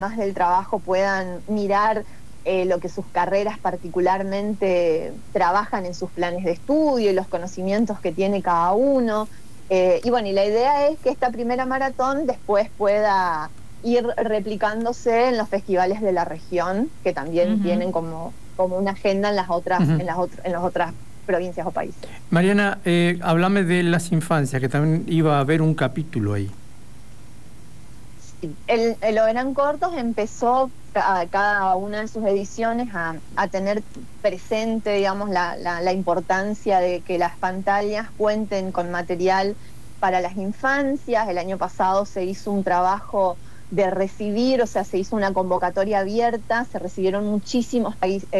del trabajo puedan mirar lo que sus carreras particularmente trabajan en sus planes de estudio y los conocimientos que tiene cada uno. Y bueno, y la idea es que esta primera maratón después pueda ir replicándose en los festivales de la región, que también tienen como una agenda en las otras provincias o países. Mariana, háblame de las infancias, que también iba a haber un capítulo ahí. El Overán Cortos empezó cada una de sus ediciones a tener presente, digamos, la importancia de que las pantallas cuenten con material para las infancias. El año pasado se hizo un trabajo de recibir, o sea, se hizo una convocatoria abierta, se recibieron muchísimos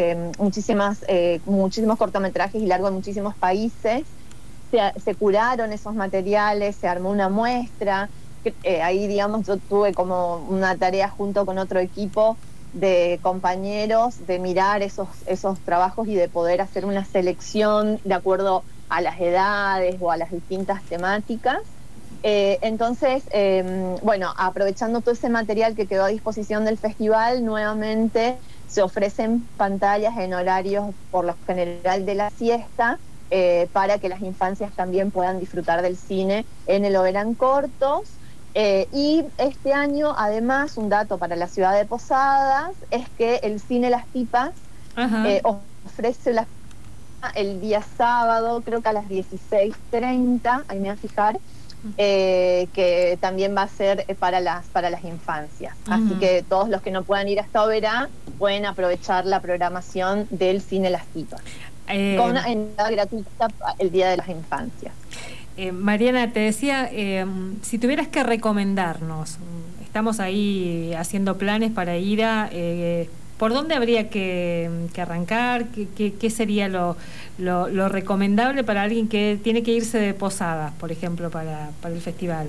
cortometrajes y largos de muchísimos países, se curaron esos materiales, se armó una muestra. Ahí, digamos, yo tuve como una tarea junto con otro equipo de compañeros de mirar esos trabajos y de poder hacer una selección de acuerdo a las edades o a las distintas temáticas. Entonces, bueno, aprovechando todo ese material que quedó a disposición del festival, nuevamente se ofrecen pantallas en horarios por lo general de la siesta, para que las infancias también puedan disfrutar del cine en el Overán Cortos. Y este año, además, un dato para la ciudad de Posadas es que el Cine Las Pipas ofrece el día sábado, creo que a las 16:30, ahí me voy a fijar, que también va a ser para las infancias. Así que todos los que no puedan ir hasta Oberá pueden aprovechar la programación del Cine Las Pipas, con una entrada gratuita el Día de las Infancias. Mariana, te decía, si tuvieras que recomendarnos, estamos ahí haciendo planes para ir a... ¿por dónde habría que arrancar? ¿Qué sería lo recomendable para alguien que tiene que irse de Posadas, por ejemplo, para el festival?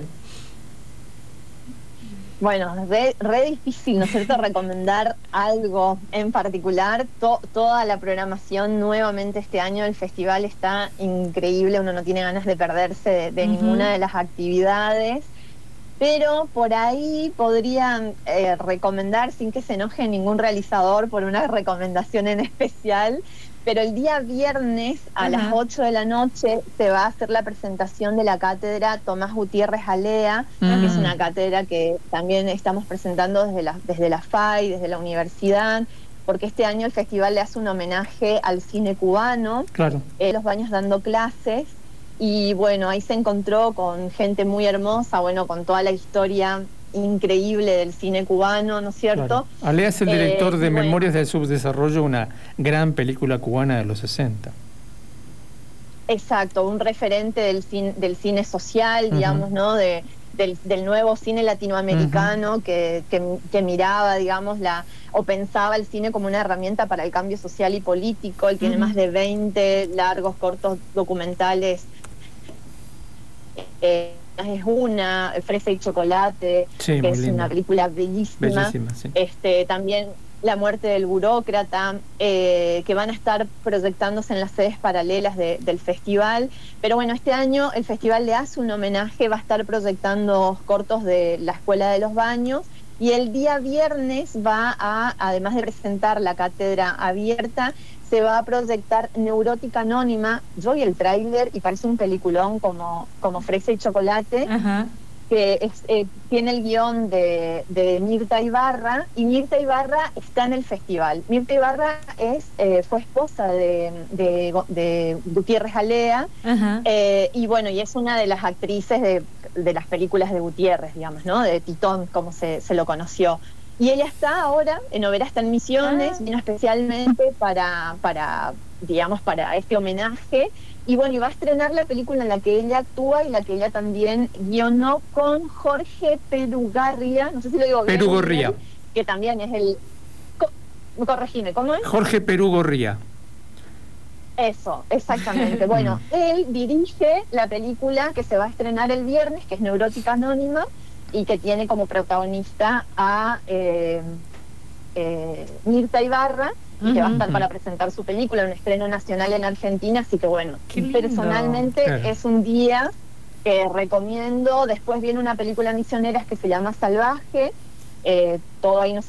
Bueno, re difícil, ¿no es cierto?, recomendar algo en particular. Toda la programación nuevamente este año del festival está increíble, uno no tiene ganas de perderse de ninguna de las actividades, pero por ahí podrían recomendar, sin que se enoje ningún realizador por una recomendación en especial, pero el día viernes a las 8 de la noche se va a hacer la presentación de la cátedra Tomás Gutiérrez Alea, que es una cátedra que también estamos presentando desde la FAI, desde la universidad, porque este año el festival le hace un homenaje al cine cubano, los baños dando clases, y bueno, ahí se encontró con gente muy hermosa, bueno, con toda la historia increíble del cine cubano, ¿no es cierto? Claro. Alea es el director de Memorias del Subdesarrollo, una gran película cubana de los 60. Exacto, un referente del cine social, digamos, ¿no? Del nuevo cine latinoamericano que miraba, digamos, o pensaba el cine como una herramienta para el cambio social y político. Él tiene más de 20 largos, cortos documentales. Es una, Fresa y Chocolate, que es una película bellísima, sí. También La muerte del burócrata, que van a estar proyectándose en las sedes paralelas del festival. Pero bueno, este año el festival le hace un homenaje, va a estar proyectando cortos de la Escuela de los Baños, y el día viernes además de presentar la cátedra abierta, se va a proyectar Neurótica Anónima. Yo vi el tráiler y parece un peliculón como Fresa y Chocolate, que tiene el guión de Mirta Ibarra, y Mirta Ibarra está en el festival. Mirta Ibarra fue esposa de Gutiérrez Alea, y bueno, y es una de las actrices de las películas de Gutiérrez, digamos, ¿no? De Titón, como se lo conoció. Y ella está ahora en Oberá, está en Misiones, vino especialmente para este homenaje. Y bueno, y va a estrenar la película en la que ella actúa y la que ella también guionó con Jorge Perugorría, no sé si lo digo bien. Perugorría. Que también es corregime, ¿cómo es? Jorge Perugorría. Eso, exactamente. Bueno, él dirige la película que se va a estrenar el viernes, que es Neurótica Anónima, y que tiene como protagonista a Mirta Ibarra, y que va a estar para presentar su película, un estreno nacional en Argentina. Así que bueno, personalmente es un día que recomiendo. Después viene una película misionera que se llama Salvaje, todo ahí no se